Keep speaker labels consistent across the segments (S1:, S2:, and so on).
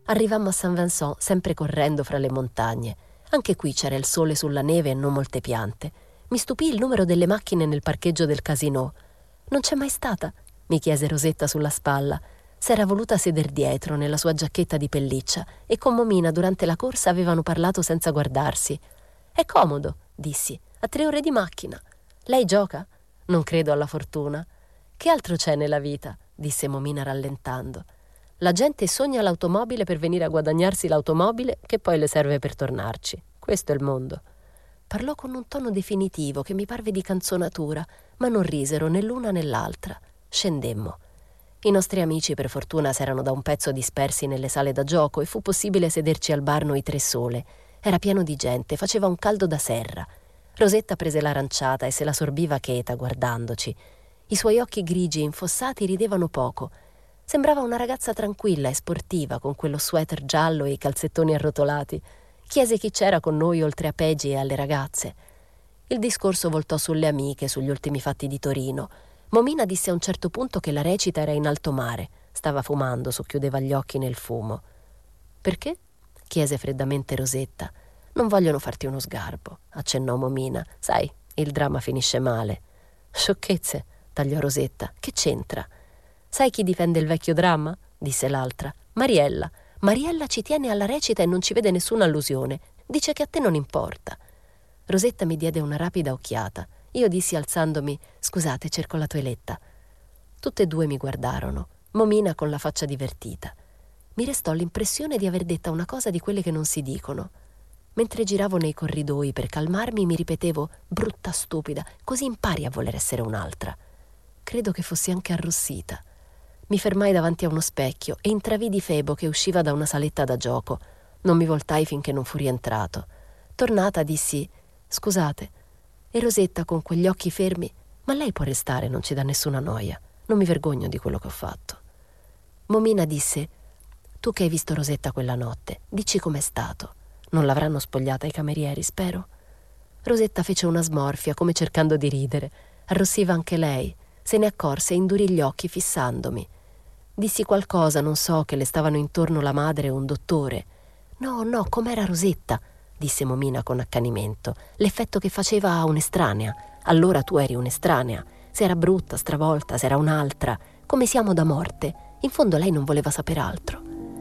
S1: Arrivammo a Saint-Vincent, sempre correndo fra le montagne. Anche qui c'era il sole sulla neve e non molte piante. Mi stupì il numero delle macchine nel parcheggio del casinò. «Non c'è mai stata?» mi chiese Rosetta sulla spalla. S'era voluta seder dietro nella sua giacchetta di pelliccia e con Momina durante la corsa avevano parlato senza guardarsi. «È comodo», dissi, «a 3 ore di macchina. Lei gioca?» «Non credo alla fortuna». «Che altro c'è nella vita?» disse Momina rallentando. «La gente sogna l'automobile per venire a guadagnarsi l'automobile che poi le serve per tornarci. Questo è il mondo». Parlò con un tono definitivo che mi parve di canzonatura, ma non risero né l'una né l'altra. Scendemmo. I nostri amici per fortuna s'erano da un pezzo dispersi nelle sale da gioco e fu possibile sederci al bar noi 3 sole. Era pieno di gente, faceva un caldo da serra. Rosetta prese l'aranciata e se la sorbiva cheta guardandoci. I suoi occhi grigi e infossati ridevano poco. Sembrava una ragazza tranquilla e sportiva con quello sweater giallo e i calzettoni arrotolati. Chiese chi c'era con noi oltre a Peggy e alle ragazze. Il discorso voltò sulle amiche, sugli ultimi fatti di Torino. Momina disse a un certo punto che la recita era in alto mare. Stava fumando, socchiudeva gli occhi nel fumo. «Perché?» chiese freddamente Rosetta. «Non vogliono farti uno sgarbo», accennò Momina. «Sai, il dramma finisce male». «Sciocchezze», tagliò Rosetta. «Che c'entra?» «Sai chi difende il vecchio dramma?» disse l'altra. «Mariella. Mariella ci tiene alla recita e non ci vede nessuna allusione. Dice che a te non importa». Rosetta mi diede una rapida occhiata. Io dissi alzandomi: «Scusate, cerco la toeletta». Tutte e 2 mi guardarono, Momina con la faccia divertita. Mi restò l'impressione di aver detta una cosa di quelle che non si dicono. Mentre giravo nei corridoi per calmarmi mi ripetevo: «Brutta stupida, così impari a voler essere un'altra». Credo che fossi anche arrossita. Mi fermai davanti a uno specchio e intravidi Febo che usciva da una saletta da gioco. Non mi voltai finché non fu rientrato. Tornata dissi: «Scusate». E Rosetta con quegli occhi fermi: «Ma lei può restare, non ci dà nessuna noia. Non mi vergogno di quello che ho fatto». Momina disse: «Tu che hai visto Rosetta quella notte, dici com'è stato. Non l'avranno spogliata i camerieri, spero?» Rosetta fece una smorfia, come cercando di ridere. Arrossiva anche lei. Se ne accorse e indurì gli occhi fissandomi. Dissi qualcosa, non so, che le stavano intorno la madre e un dottore. «No, com'era Rosetta», disse Momina con accanimento. «L'effetto che faceva a un'estranea. Allora tu eri un'estranea. Se era brutta, stravolta, se era un'altra. Come siamo da morte. In fondo lei non voleva sapere altro».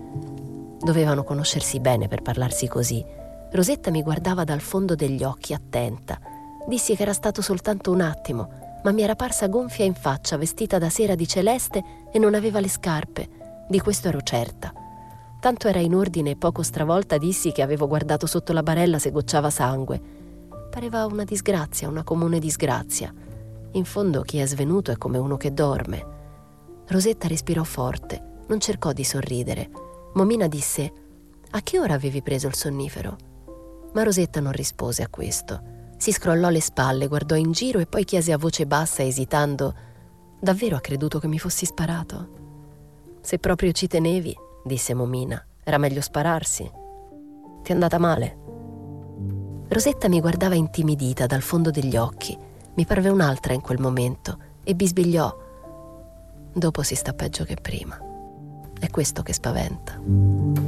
S1: Dovevano conoscersi bene per parlarsi così. Rosetta mi guardava dal fondo degli occhi, attenta. Dissi che era stato soltanto un attimo, ma mi era parsa gonfia in faccia, vestita da sera di celeste e non aveva le scarpe. Di questo ero certa. Tanto era in ordine e poco stravolta dissi che avevo guardato sotto la barella se gocciava sangue. Pareva una disgrazia, una comune disgrazia. In fondo chi è svenuto è come uno che dorme. Rosetta respirò forte, non cercò di sorridere. Momina disse: «A che ora avevi preso il sonnifero?» Ma Rosetta non rispose a questo. Si scrollò le spalle, guardò in giro e poi chiese a voce bassa, esitando: «Davvero ha creduto che mi fossi sparato?» «Se proprio ci tenevi», disse Momina, «era meglio spararsi. Ti è andata male?» Rosetta mi guardava intimidita dal fondo degli occhi. Mi parve un'altra in quel momento e bisbigliò: «Dopo si sta peggio che prima. È questo che spaventa».